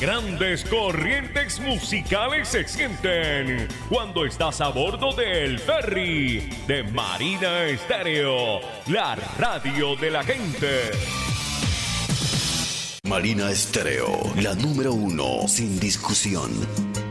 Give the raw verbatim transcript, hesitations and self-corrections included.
grandes corrientes musicales se sienten cuando estás a bordo del ferry de Marina Estéreo, la radio de la gente. Marina Estéreo, la número uno, sin discusión.